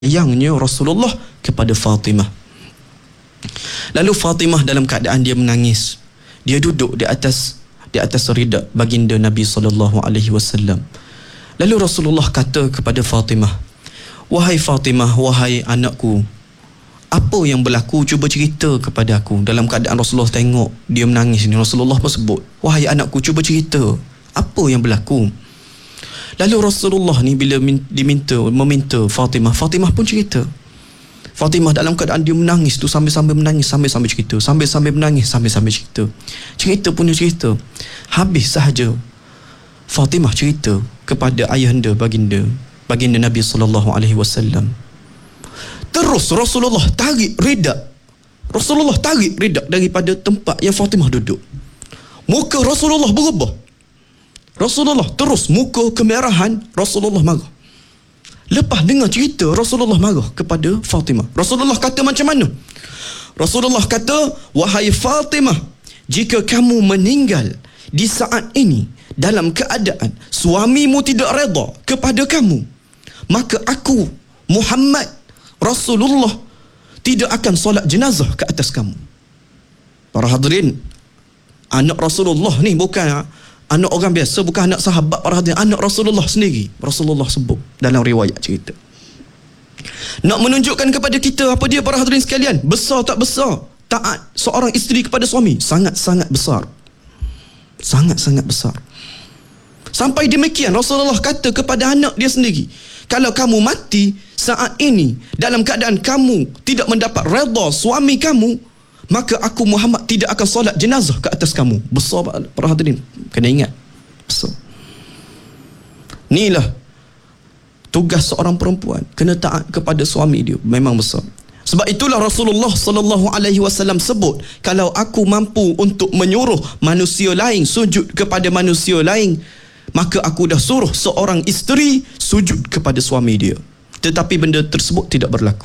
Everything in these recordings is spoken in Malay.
sayangnya Rasulullah kepada Fatimah. Lalu Fatimah dalam keadaan dia menangis. Dia duduk di atas rida baginda Nabi SAW. Lalu Rasulullah kata kepada Fatimah, "Wahai Fatimah, wahai anakku, apa yang berlaku? Cuba cerita kepada aku." Dalam keadaan Rasulullah tengok dia menangis ni, Rasulullah pun sebut, "Wahai anakku, cuba cerita apa yang berlaku." Lalu Rasulullah ni bila meminta Fatimah, Fatimah pun cerita. Fatimah dalam keadaan dia menangis tu, sambil-sambil menangis, sambil-sambil cerita, sambil-sambil menangis, sambil-sambil cerita. Cerita pun dia cerita. Habis sahaja Fatimah cerita kepada ayahanda baginda Nabi SAW. Terus Rasulullah tarik redak daripada tempat yang Fatimah duduk. Muka Rasulullah berubah. Rasulullah terus muka kemerahan, Rasulullah marah. Lepas dengar cerita, Rasulullah marah kepada Fatimah. Rasulullah kata macam mana? Rasulullah kata, "Wahai Fatimah, jika kamu meninggal di saat ini dalam keadaan suamimu tidak redha kepada kamu, maka aku, Muhammad Rasulullah, tidak akan solat jenazah ke atas kamu." Para hadirin, anak Rasulullah ni bukan anak orang biasa, bukan anak sahabat, para hadirin, anak Rasulullah sendiri. Rasulullah sebut dalam riwayat cerita. Nak menunjukkan kepada kita apa dia, para hadirin sekalian, besar tak besar taat seorang isteri kepada suami? Sangat-sangat besar. Sangat-sangat besar. Sampai demikian Rasulullah kata kepada anak dia sendiri, kalau kamu mati saat ini dalam keadaan kamu tidak mendapat redha suami kamu, maka aku Muhammad tidak akan solat jenazah ke atas kamu. Besar, para hadirin, kena ingat, besar. Inilah tugas seorang perempuan, kena taat kepada suami dia, memang besar. Sebab itulah Rasulullah SAW sebut, kalau aku mampu untuk menyuruh manusia lain sujud kepada manusia lain, maka aku dah suruh seorang isteri sujud kepada suami dia. Tetapi benda tersebut tidak berlaku.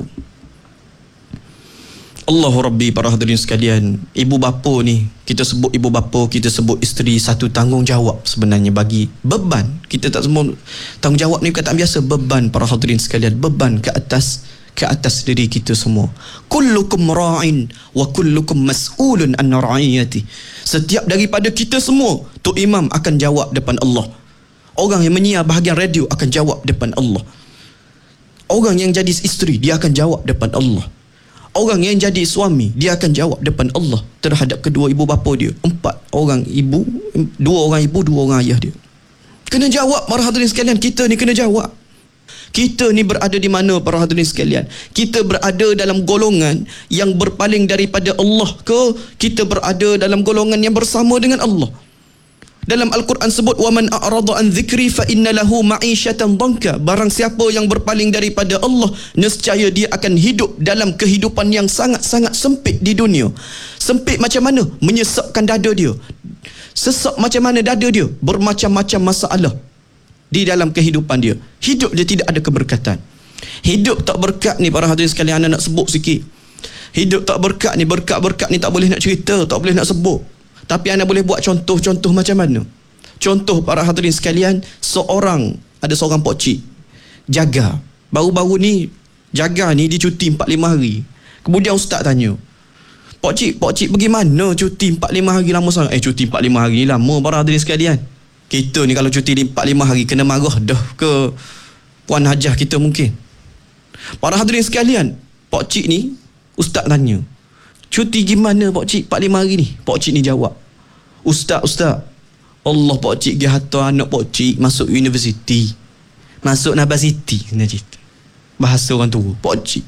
Allahu Rabbi, para hadirin sekalian, ibu bapa ni, kita sebut ibu bapa, kita sebut isteri, satu tanggungjawab sebenarnya bagi beban. Kita tak semua tanggungjawab ni perkataan biasa, beban, para hadirin sekalian, beban ke atas diri kita semua. Kullukum ra'in wa kullukum mas'ulun an ra'iyati. Setiap daripada kita semua, Tok Imam akan jawab depan Allah. Orang yang menyiar bahagian radio akan jawab depan Allah. Orang yang jadi isteri, dia akan jawab depan Allah. Orang yang jadi suami, dia akan jawab depan Allah terhadap kedua ibu bapa dia. 4 orang ibu, 2 orang ibu, 2 orang ayah dia. Kena jawab, para hadirin sekalian. Kita ni kena jawab. Kita ni berada di mana, para hadirin sekalian? Kita berada dalam golongan yang berpaling daripada Allah ke kita berada dalam golongan yang bersama dengan Allah? Dalam Al-Quran sebut, "Waman a'rada an dzikri fa inna lahu ma'isyatan dhanka." Barang siapa yang berpaling daripada Allah, nescaya dia akan hidup dalam kehidupan yang sangat-sangat sempit di dunia. Sempit macam mana? Menyesakkan dada dia. Sesak macam mana dada dia? Bermacam-macam masalah di dalam kehidupan dia. Hidup dia tidak ada keberkatan. Hidup tak berkat ni, para hadirin sekalian, anak nak sebut sikit. Hidup tak berkat ni, berkat-berkat ni tak boleh nak cerita, tak boleh nak sebut. Tapi anda boleh buat contoh-contoh macam mana? Contoh, para hadirin sekalian, ada seorang pokcik jaga. Baru-baru ni jaga ni dia cuti 4-5 hari. Kemudian ustaz tanya, Pokcik pergi mana cuti 4-5 hari? Lama sangat. Cuti 4-5 hari ni lama, para hadirin sekalian. Kita ni kalau cuti 4-5 hari kena marah dah ke Puan Hajah kita mungkin. Para hadirin sekalian, pokcik ni ustaz tanya, cuti gimana pokcik 4-5 hari ni? Pokcik ni jawab, Ustaz, Allah pokcik dia hantar anak pokcik masuk universiti, masuk Nabasiti. Bahasa orang tua, pokcik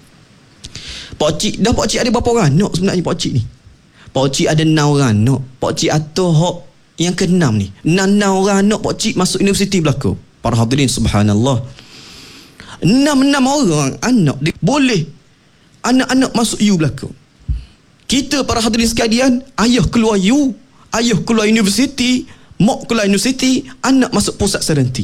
ada berapa orang anak sebenarnya pokcik ni? Pokcik ada 6 orang anak. Pokcik atau hok yang ke-6 ni, 6 orang anak pokcik masuk universiti belaka. Para hadirin, subhanallah, 6 orang anak dia boleh anak-anak masuk U belaka. Kita, para hadirin sekalian, ayah keluar U, ayah keluar universiti, mak keluar universiti, anak masuk pusat serenti.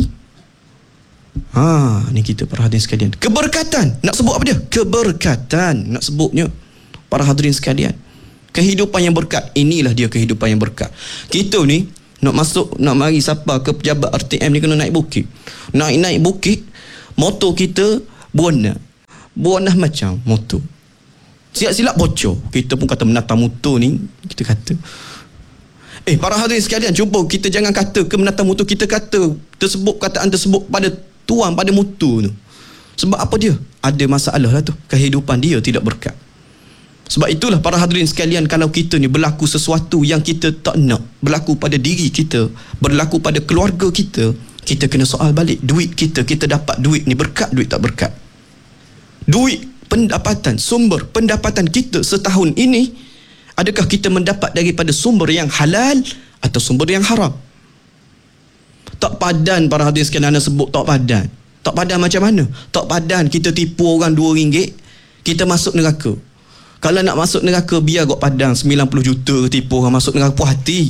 Ni kita, para hadirin sekalian. Keberkatan, nak sebut apa dia? Keberkatan, nak sebutnya, para hadirin sekalian. Kehidupan yang berkat, inilah dia kehidupan yang berkat. Kita ni nak mari siapa ke pejabat RTM ni kena naik bukit. Naik bukit, motor kita buana. Buanah macam motor. Silap-silap bocor. Kita pun kata menatang motor ni, kita kata. Para hadirin sekalian, cuba kita jangan kata ke menatang motor, kita kata tersebut kataan tersebut pada tuan, pada motor tu. Sebab apa dia? Ada masalah lah tu. Kehidupan dia tidak berkat. Sebab itulah para hadirin sekalian, kalau kita ni berlaku sesuatu yang kita tak nak berlaku pada diri kita, berlaku pada keluarga kita, kita kena soal balik. Duit kita dapat duit ni berkat, duit tak berkat. Duit, pendapatan, sumber pendapatan kita setahun ini, adakah kita mendapat daripada sumber yang halal atau sumber yang haram? Tak padan para hadirin sekalian, anda sebut tak padan. Tak padan macam mana? Tak padan kita tipu orang RM2, kita masuk neraka. Kalau nak masuk neraka, biar kot padang 90 juta tipu orang masuk neraka, puas hati.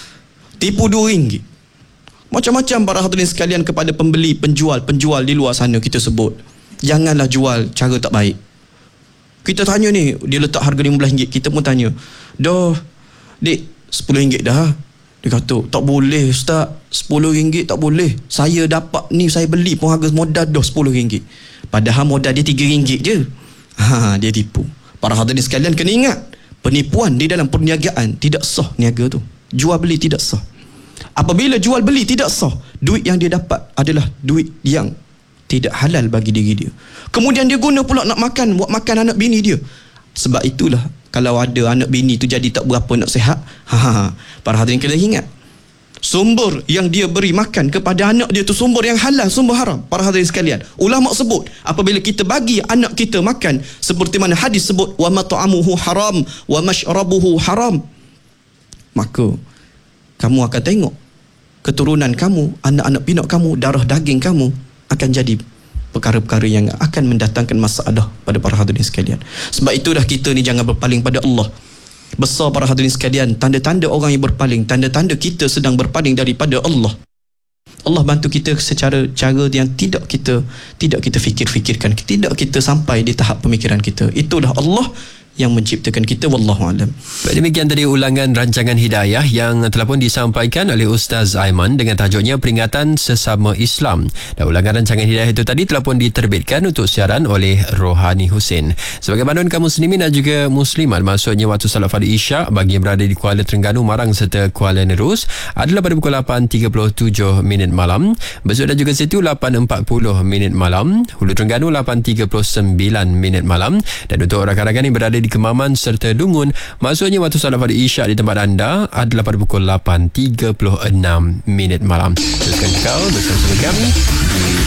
Tipu RM2. Macam-macam para hadirin sekalian kepada pembeli, penjual di luar sana kita sebut. Janganlah jual cara tak baik. Kita tanya ni, dia letak harga RM15, kita pun tanya, dah dik RM10 dah. Dia kata, tak boleh ustaz, RM10 tak boleh. Saya dapat ni, saya beli pun harga modal dah RM10. Padahal modal dia RM3 je. Dia tipu. Para hadirin sekalian kena ingat, penipuan di dalam perniagaan tidak sah niaga tu. Jual beli tidak sah. Apabila jual beli tidak sah, duit yang dia dapat adalah duit yang tidak halal bagi diri dia. Kemudian dia guna pula nak makan, buat makan anak bini dia. Sebab itulah, kalau ada anak bini tu jadi tak berapa nak sihat, para hadirin kena ingat, sumber yang dia beri makan kepada anak dia tu sumber yang halal, sumber haram. Para hadirin sekalian, ulama sebut, apabila kita bagi anak kita makan, seperti mana hadis sebut, wa mat'amuhu haram wa mashrabuhu haram, maka kamu akan tengok keturunan kamu, anak-anak pinak kamu, darah daging kamu akan jadi perkara-perkara yang akan mendatangkan masalah pada para hadirin sekalian. Sebab itu dah kita ni jangan berpaling pada Allah. Besar para hadirin sekalian, tanda-tanda orang yang berpaling, tanda-tanda kita sedang berpaling daripada Allah. Allah bantu kita secara cara yang tidak kita fikirkan, tidak kita sampai di tahap pemikiran kita. Itulah Allah yang menciptakan kita, wallahu alam. Baik, demikian tadi ulangan rancangan hidayah yang telah pun disampaikan oleh Ustaz Aiman dengan tajuknya Peringatan Sesama Islam. Dan ulangan rancangan hidayah itu tadi telah pun diterbitkan untuk siaran oleh Rohani Husin. Sebagai panduan kaum muslimin dan juga muslimat, maksudnya waktu salat fardu Isyak bagi yang berada di Kuala Terengganu, Marang serta Kuala Nerus adalah pada pukul 8.37 malam. Besok dan juga situ 8.40 malam. Hulu Terengganu 8.39 malam. Dan untuk rakan-rakan yang berada di Kemaman serta Dungun, maksudnya waktu salat fardu Isyak di tempat anda adalah pada pukul 8.36 malam. Teruskan kau bersama kami di